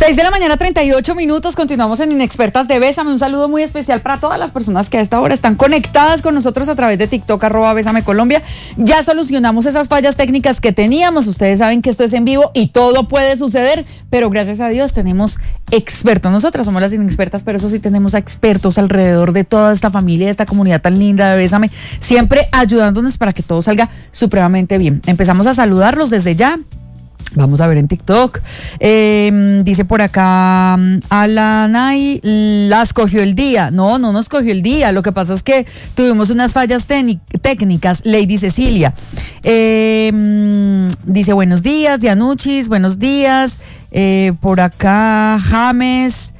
6 de la mañana, 38 minutos. Continuamos en Inexpertas de Bésame. Un saludo muy especial para todas las personas que a esta hora están conectadas con nosotros a través de TikTok, @Bésame Colombia. Ya solucionamos esas fallas técnicas que teníamos. Ustedes saben que esto es en vivo y todo puede suceder, pero gracias a Dios tenemos expertos. Nosotras somos las inexpertas, pero eso sí, tenemos a expertos alrededor de toda esta familia, de esta comunidad tan linda de Bésame, siempre ayudándonos para que todo salga supremamente bien. Empezamos a saludarlos desde ya. Vamos a ver en TikTok. Dice por acá, Alanay, las cogió el día. No nos cogió el día. Lo que pasa es que tuvimos unas fallas técnicas. Lady Cecilia. Dice, buenos días, Dianuchis, buenos días. Por acá, James.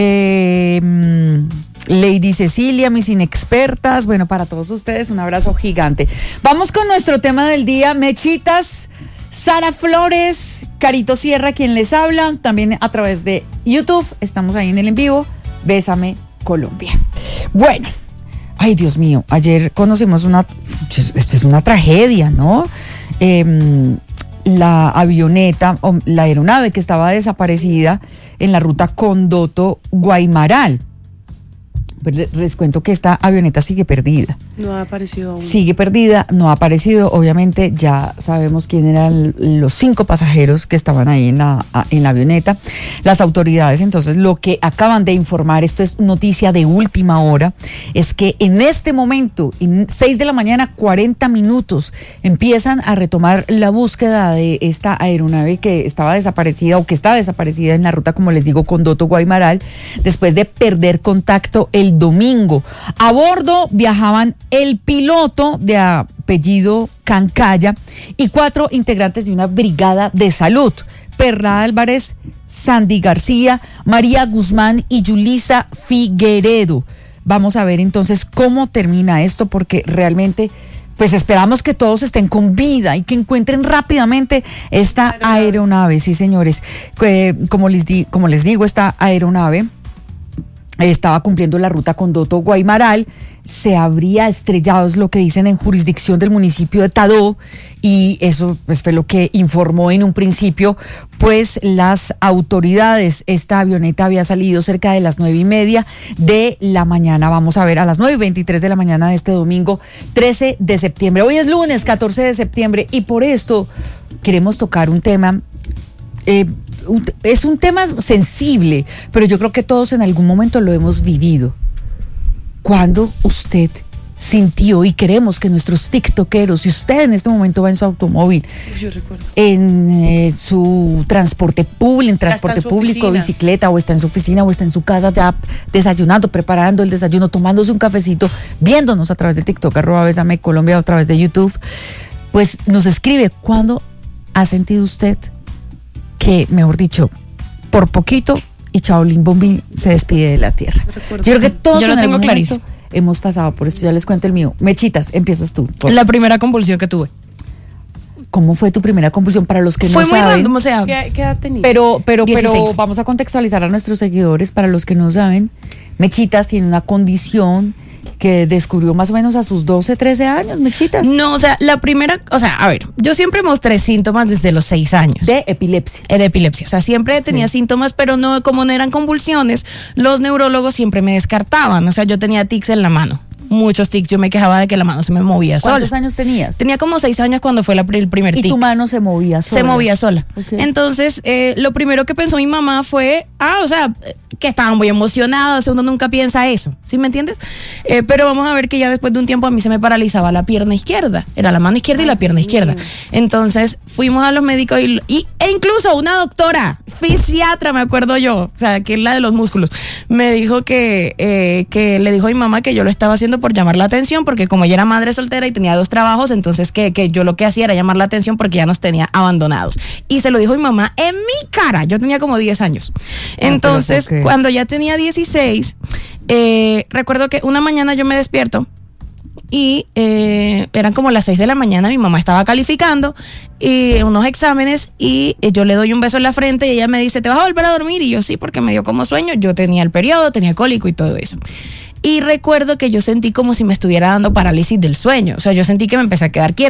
Lady Cecilia, mis inexpertas. Bueno, para todos ustedes, un abrazo gigante. Vamos con nuestro tema del día, Mechitas. Sara Flores, Carito Sierra, quien les habla, también a través de YouTube, estamos ahí en el en vivo, Bésame Colombia. Bueno, ay Dios mío, ayer conocimos esto es una tragedia, ¿no? La avioneta, o la aeronave que estaba desaparecida en la ruta Condoto-Guaymaral. Pues les cuento que esta avioneta sigue perdida. No ha aparecido aún. Sigue perdida, no ha aparecido. Obviamente ya sabemos quién eran los 5 pasajeros que estaban ahí en la avioneta. Las autoridades, entonces, lo que acaban de informar, esto es noticia de última hora, es que en este momento, en 6 de la mañana, 40 minutos, empiezan a retomar la búsqueda de esta aeronave que estaba desaparecida o que está desaparecida en la ruta, como les digo, Condoto-Guaymaral, después de perder contacto el domingo. A bordo viajaban el piloto de apellido Cancaya y 4 integrantes de una brigada de salud: Perla Álvarez, Sandy García, María Guzmán y Yulisa Figueredo. Vamos a ver entonces cómo termina esto, porque realmente pues esperamos que todos estén con vida y que encuentren rápidamente esta aeronave. Sí, señores, como les digo, esta aeronave estaba cumpliendo la ruta Condoto-Guaymaral, se habría estrellado, es lo que dicen, en jurisdicción del municipio de Tadó, y eso pues fue lo que informó en un principio pues las autoridades. Esta avioneta había salido cerca de las 9:30 de la mañana, vamos a ver, a las 9:23 de la mañana de este domingo 13 de septiembre. Hoy es lunes 14 de septiembre y por esto queremos tocar un tema. Es un tema sensible, pero yo creo que todos en algún momento lo hemos vivido. Cuando usted sintió, y queremos que nuestros tiktokeros, si usted en este momento va en su automóvil, yo recuerdo, en su transporte público, bicicleta, o está en su oficina, o está en su casa ya desayunando, preparando el desayuno, tomándose un cafecito, viéndonos a través de TikTok, @Bésame Colombia, o a través de YouTube, pues nos escribe, ¿cuándo ha sentido usted que, mejor dicho, por poquito y Chaolín Bombín se despide de la tierra? Yo creo que todos en algún momento hemos pasado por eso. Ya les cuento el mío. Mechitas, empiezas tú. La primera convulsión que tuve. ¿Cómo fue tu primera convulsión? Para los que fue no muy saben. random, o sea, ¿Qué edad tenías? Pero 16. Vamos a contextualizar a nuestros seguidores. Para los que no saben, Mechitas tiene una condición que descubrió más o menos a sus 12, 13 años, Mechitas. No, o sea, a ver, yo siempre mostré síntomas desde los 6 años. De epilepsia. De epilepsia, o sea, siempre tenía síntomas, pero no, como no eran convulsiones, los neurólogos siempre me descartaban, o sea, yo tenía tics en la mano. Muchos tics, yo me quejaba de que la mano se me movía sola. ¿Cuántos años tenías? Tenía como 6 años cuando fue el primer tic. ¿Y tu mano se movía sola? Se movía sola. Okay. Entonces, lo primero que pensó mi mamá fue, que estaba muy emocionada, o sea, uno nunca piensa eso, ¿sí me entiendes? Pero vamos a ver que ya después de un tiempo a mí se me paralizaba la pierna izquierda, era la mano izquierda y la pierna izquierda. Entonces, fuimos a los médicos e incluso una doctora, fisiatra, me acuerdo yo, o sea, que es la de los músculos, me dijo que le dijo a mi mamá que yo lo estaba haciendo por llamar la atención, porque como ella era madre soltera y tenía 2 trabajos, entonces que yo lo que hacía era llamar la atención porque ya nos tenía abandonados. Y se lo dijo mi mamá en mi cara, yo tenía como 10 años. Entonces, cuando ya tenía 16, recuerdo que una mañana yo me despierto y eran como las 6 de la mañana, mi mamá estaba calificando unos exámenes y yo le doy un beso en la frente y ella me dice, ¿te vas a volver a dormir? Y yo sí, porque me dio como sueño, yo tenía el periodo, tenía cólico y todo eso. Y recuerdo que yo sentí como si me estuviera dando parálisis del sueño, o sea, yo sentí que me empecé a quedar quieta.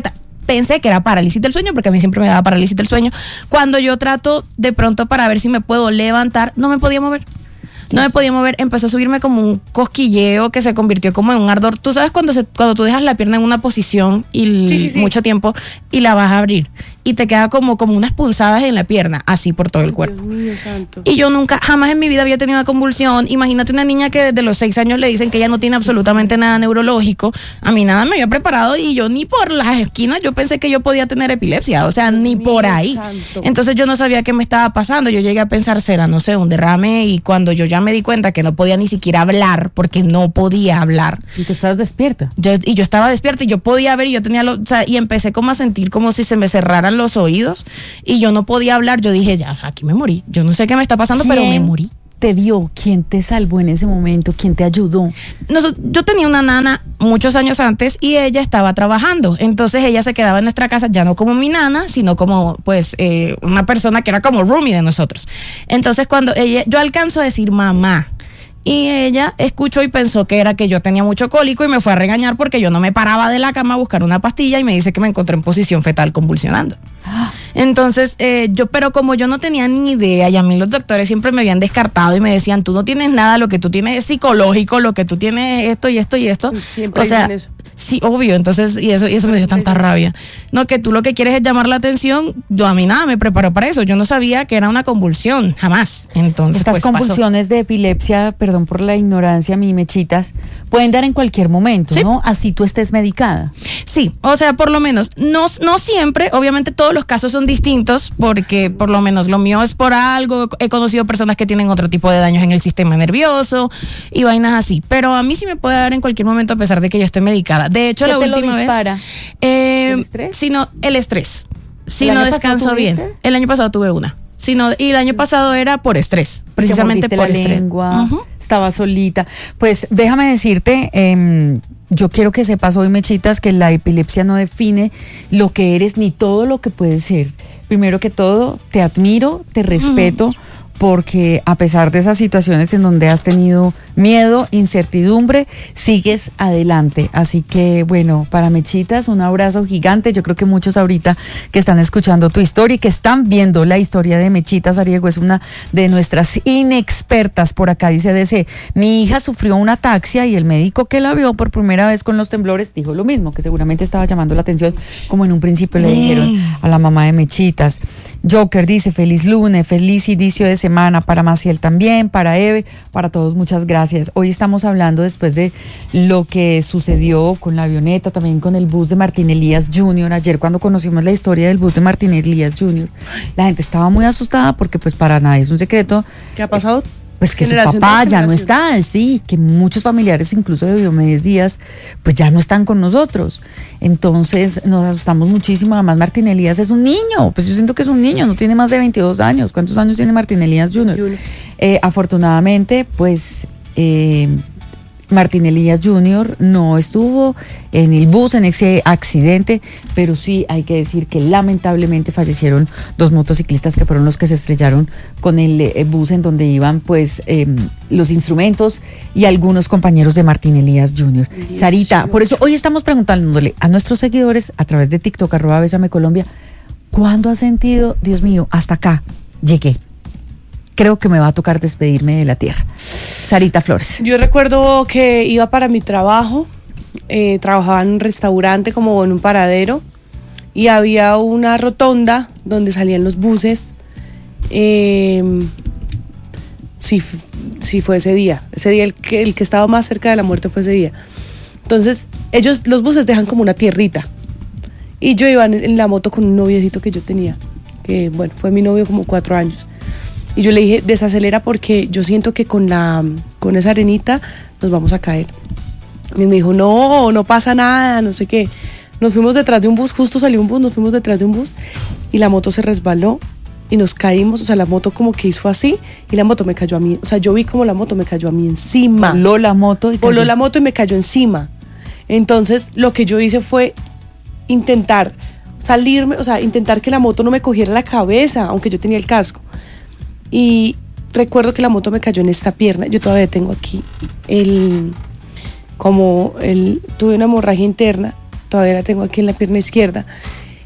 pensé que era parálisis del sueño, porque a mí siempre me daba parálisis del sueño. Cuando yo trato de pronto para ver si me puedo levantar, no me podía mover. No me podía mover, empezó a subirme como un cosquilleo que se convirtió como en un ardor. Tú sabes cuando tú dejas la pierna en una posición y mucho tiempo y la vas a abrir y te queda como unas punzadas en la pierna, así por todo el cuerpo. Dios mío santo. Y yo jamás en mi vida había tenido una convulsión. Imagínate una niña que desde los 6 años le dicen que ella no tiene absolutamente nada neurológico. A mí nada me había preparado y yo ni por las esquinas yo pensé que yo podía tener epilepsia, o sea, ni por ahí. Santo. Entonces yo no sabía qué me estaba pasando. Yo llegué a pensar, será, no sé, un derrame, y cuando yo ya me di cuenta que no podía ni siquiera hablar, porque no podía hablar. ¿Y tú estabas despierta? Yo estaba despierta y yo podía ver y yo tenía y empecé como a sentir como si se me cerraran los oídos y yo no podía hablar. Yo dije, ya, o sea, aquí me morí. Yo no sé qué me está pasando, pero me morí. ¿Te vio? ¿Quién te salvó en ese momento? ¿Quién te ayudó? Yo tenía una nana muchos años antes y ella estaba trabajando. Entonces ella se quedaba en nuestra casa, ya no como mi nana, sino como pues una persona que era como roomie de nosotros. Entonces yo alcanzo a decir mamá. Y ella escuchó y pensó que era que yo tenía mucho cólico y me fue a regañar porque yo no me paraba de la cama a buscar una pastilla y me dice que me encontré en posición fetal convulsionando. Entonces, pero como yo no tenía ni idea, y a mí los doctores siempre me habían descartado y me decían, tú no tienes nada, lo que tú tienes es psicológico, lo que tú tienes es esto y esto y esto. Siempre o sea, dicen eso. Sí, obvio, entonces, y eso me dio tanta rabia. No, que tú lo que quieres es llamar la atención. Yo a mí nada me preparó para eso. Yo no sabía que era una convulsión, jamás. Entonces, estas pues, convulsiones de epilepsia, perdón por la ignorancia, mi Mechitas, pueden dar en cualquier momento, ¿sí? ¿no? Así tú estés medicada. Sí, o sea, por lo menos, no siempre, obviamente todos los casos son distintos, porque por lo menos lo mío es por algo. He conocido personas que tienen otro tipo de daños en el sistema nervioso y vainas así, pero a mí sí me puede dar en cualquier momento a pesar de que yo esté medicada. De hecho, la última vez. ¿El estrés? Sino el estrés. Si ¿El no año descanso pasado bien. tuviste? El año pasado tuve una. Y el año pasado era por estrés, precisamente Te por mordiste la estrés. lengua, Ujú. estaba solita. Pues déjame decirte, yo quiero que sepas hoy, Mechitas, que la epilepsia no define lo que eres ni todo lo que puedes ser. Primero que todo, te admiro, te respeto, porque a pesar de esas situaciones en donde has tenido miedo, incertidumbre, sigues adelante. Así que, bueno, para Mechitas, un abrazo gigante. Yo creo que muchos ahorita que están escuchando tu historia y que están viendo la historia de Mechitas Ariego es una de nuestras inexpertas. Por acá dice DC, mi hija sufrió una ataxia y el médico que la vio por primera vez con los temblores dijo lo mismo, que seguramente estaba llamando la atención, como en un principio le dijeron a la mamá de Mechitas. Joker dice, feliz lunes, feliz inicio de semana para Maciel también, para Eve, para todos, muchas gracias. Hoy estamos hablando después de lo que sucedió con la avioneta, también con el bus de Martín Elías Jr. Ayer cuando conocimos la historia del bus de Martín Elías Jr., la gente estaba muy asustada porque pues para nadie es un secreto. ¿Qué ha pasado? Pues que su Generación papá tras ya no generación. está, sí, que muchos familiares, incluso de Diomedes Díaz, pues ya no están con nosotros. Entonces nos asustamos muchísimo. Además, Martín Elías es un niño, pues yo siento que es un niño, no tiene más de 22 años. ¿Cuántos años tiene Martín Elías Jr.? Afortunadamente, pues Martín Elías Jr. no estuvo en el bus en ese accidente, pero sí hay que decir que lamentablemente fallecieron 2 motociclistas que fueron los que se estrellaron con el bus en donde iban pues los instrumentos y algunos compañeros de Martín Elías Jr. Sarita, por eso hoy estamos preguntándole a nuestros seguidores a través de TikTok, @BésameColombia, ¿cuándo has sentido, Dios mío, hasta acá llegué? Creo que me va a tocar despedirme de la tierra. Sarita Flores. Yo recuerdo que iba para mi trabajo, trabajaba en un restaurante como en un paradero y había una rotonda donde salían los buses. Sí fue ese día el que estaba más cerca de la muerte fue ese día. Entonces los buses dejan como una tierrita y yo iba en la moto con un noviecito que yo tenía, que bueno, fue mi novio como 4 años. Y yo le dije, desacelera porque yo siento que con esa arenita nos vamos a caer. Y me dijo, no pasa nada, no sé qué. Nos fuimos detrás de un bus, justo salió un bus, nos fuimos detrás de un bus y la moto se resbaló y nos caímos. O sea, la moto como que hizo así y la moto me cayó a mí. O sea, yo vi como la moto me cayó a mí encima. Voló la moto y me cayó encima. Entonces, lo que yo hice fue intentar salirme, o sea, intentar que la moto no me cogiera la cabeza, aunque yo tenía el casco. Y recuerdo que la moto me cayó en esta pierna. Yo todavía tengo aquí tuve una hemorragia interna, todavía la tengo aquí en la pierna izquierda.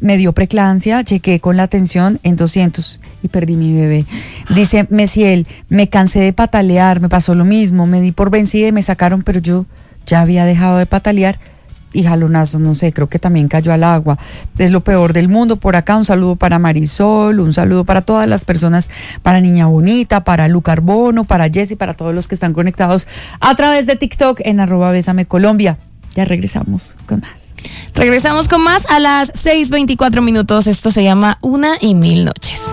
me dio preeclampsia, chequé con la tensión en 200 y perdí mi bebé. Dice Mesiel, me cansé de patalear, me pasó lo mismo, me di por vencida y me sacaron, pero yo ya había dejado de patalear y jalonazo, no sé, creo que también cayó al agua. Es lo peor del mundo. Por acá un saludo para Marisol, un saludo para todas las personas, para Niña Bonita, para Lu Carbono, para Jessy, para todos los que están conectados a través de TikTok en @BésameColombia. Ya regresamos con más. Regresamos con más a las 6:24 minutos. Esto se llama 1:1000 noches.